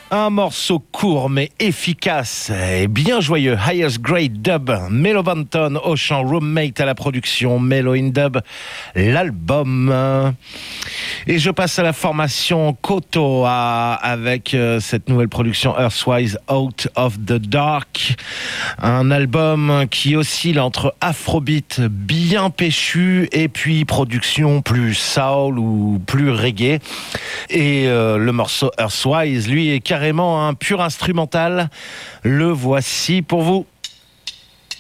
Un morceau court mais efficace et bien joyeux. Highest Grade Dub, Melo Banton au chant, Roommate à la production, Melo in Dub, l'album. Et je passe à la formation Koto avec cette nouvelle production Earthwise Out of the Dark. Un album qui oscille entre afrobeat bien péchu et puis production plus soul ou plus reggae. Et le morceau Earthwise, lui, est carrément un pur instrumental. Le voici pour vous.